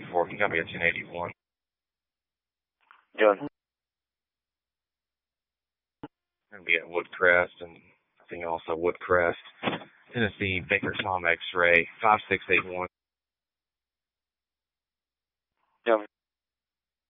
1084, can copy at 1081. Done. Going to be at Woodcrest, and I think also Woodcrest, Tennessee, Baker's Home X-ray, 5681.